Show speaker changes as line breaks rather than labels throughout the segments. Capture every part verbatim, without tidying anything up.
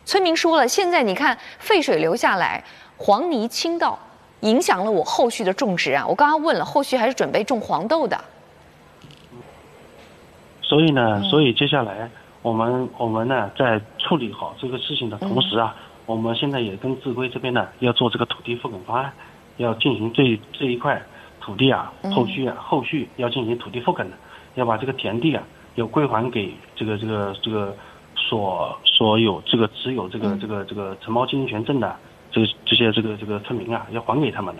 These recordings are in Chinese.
村民说了，现在你看废水流下来，黄泥倾倒，影响了我后续的种植啊。我刚刚问了，后续还是准备种黄豆的。
所以呢，所以接下来我们我们呢在处理好这个事情的同时啊，嗯、我们现在也跟智归这边呢要做这个土地复垦方案，要进行这这一块土地啊，后续啊、嗯、后续要进行土地复垦的，要把这个田地啊要归还给这个这个这个所所有这个持有这个这个这个承包经营权证的这个这些这个这个村民啊，要还给他们的。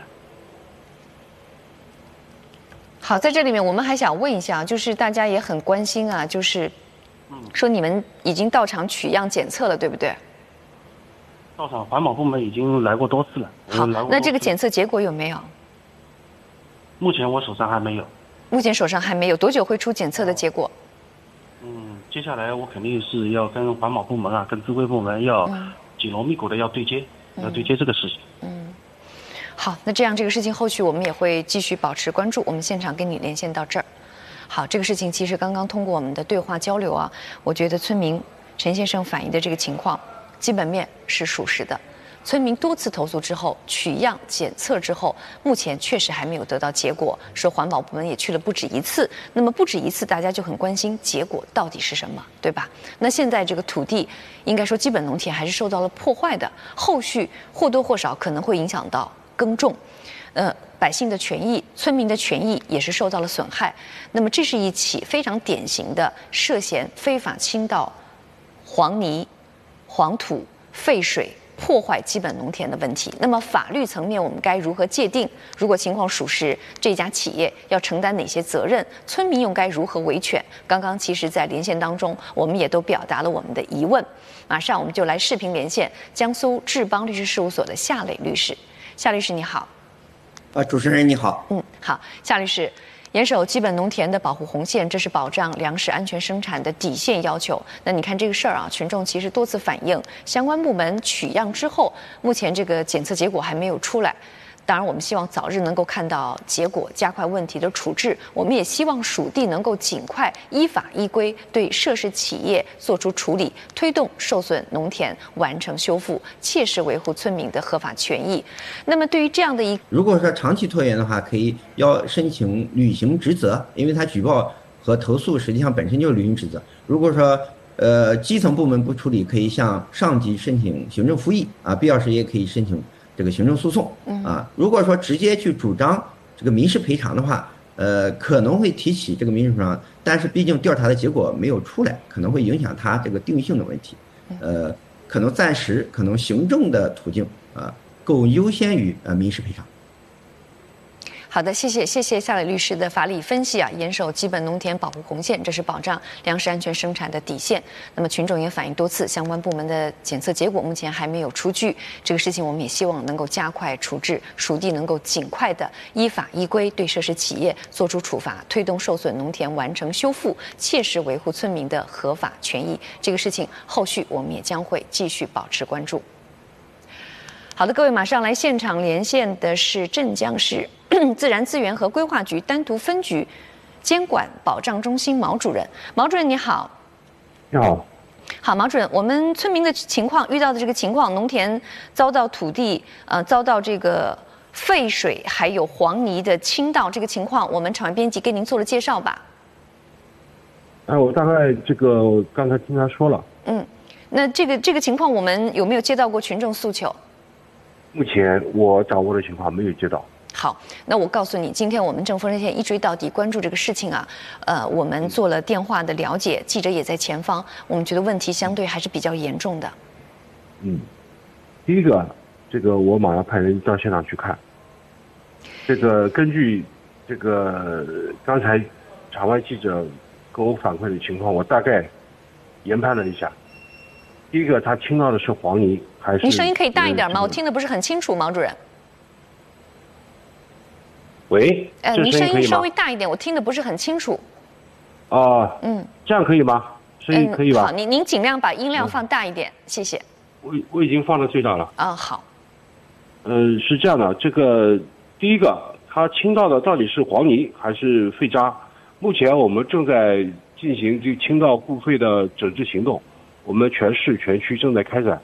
好，在这里面我们还想问一下，就是大家也很关心啊，就是说你们已经到场取样检测了，对不对？
到场环保部门已经来过多次了。
好，那这个检测结果有没有？
目前我手上还没有。
目前手上还没有，多久会出检测的结果？
嗯，接下来我肯定是要跟环保部门啊，跟智慧部门要紧锣密鼓的要对接，嗯、要对接这个事情。嗯。
好，那这样这个事情后续我们也会继续保持关注。我们现场跟你连线到这儿。好，这个事情其实刚刚通过我们的对话交流啊，我觉得村民陈先生反映的这个情况，基本面是属实的。村民多次投诉之后，取样检测之后，目前确实还没有得到结果。说环保部门也去了不止一次，那么不止一次，大家就很关心结果到底是什么，对吧？那现在这个土地，应该说基本农田还是受到了破坏的，后续或多或少可能会影响到耕种，呃，百姓的权益、村民的权益也是受到了损害。那么，这是一起非常典型的涉嫌非法倾倒黄泥、黄土、废水、破坏基本农田的问题。那么，法律层面我们该如何界定？如果情况属实，这家企业要承担哪些责任？村民又该如何维权？刚刚其实，在连线当中，我们也都表达了我们的疑问。马上我们就来视频连线江苏志邦律师事务所的夏磊律师。夏律师你好。
啊，主持人你好。
嗯，好，夏律师，严守基本农田的保护红线，这是保障粮食安全生产的底线要求。那你看这个事儿啊，群众其实多次反映，相关部门取样之后，目前这个检测结果还没有出来。当然，我们希望早日能够看到结果，加快问题的处置。我们也希望属地能够尽快依法依规对涉事企业做出处理，推动受损农田完成修复，切实维护村民的合法权益。那么，对于这样的一，
如果说长期拖延的话，可以要申请履行职责，因为他举报和投诉实际上本身就是履行职责。如果说呃基层部门不处理，可以向上级申请行政复议啊，必要时也可以申请这个行政诉讼啊。如果说直接去主张这个民事赔偿的话，呃，可能会提起这个民事赔偿，但是毕竟调查的结果没有出来，可能会影响他这个定性的问题，呃，可能暂时可能行政的途径啊更优先于呃民事赔偿。
好的，谢谢谢谢夏磊律师的法理分析啊，严守基本农田保护红线，这是保障粮食安全生产的底线。那么群众也反映多次，相关部门的检测结果目前还没有出具，这个事情我们也希望能够加快处置，属地能够尽快的依法依规对涉事企业作出处罚，推动受损农田完成修复，切实维护村民的合法权益。这个事情后续我们也将会继续保持关注。好的，各位，马上来现场连线的是镇江市自然资源和规划局丹徒分局监管保障中心毛主任。毛主任你好。
你好。
好，毛主任，我们村民的情况遇到的这个情况，农田遭到土地呃遭到这个废水还有黄泥的倾倒，这个情况，我们场面编辑给您做了介绍吧。
哎，我大概这个刚才听他说了。嗯，
那这个这个情况，我们有没有接到过群众诉求？
目前我掌握的情况没有接到。
好，那我告诉你，今天我们正风热线一追到底，关注这个事情啊，呃，我们做了电话的了解，记者也在前方，我们觉得问题相对还是比较严重的。
嗯，第一个，这个我马上派人到现场去看。这个根据这个刚才场外记者给我反馈的情况，我大概研判了一下。第一个，他倾倒的是黄泥还是？
你声音可以大一点吗？我听得不是很清楚，毛主任。
喂，
呃，您声音稍微大一点，我听得不是很清楚。
啊、呃，嗯，这样可以吗？声音可以吧？
嗯、好，您您尽量把音量放大一点，嗯、谢谢。
我我已经放到最大了。
啊，好。
嗯、呃，是这样的，这个第一个，它倾倒的到底是黄泥还是废渣？目前我们正在进行这倾倒固废的整治行动。我们全市全区正在开展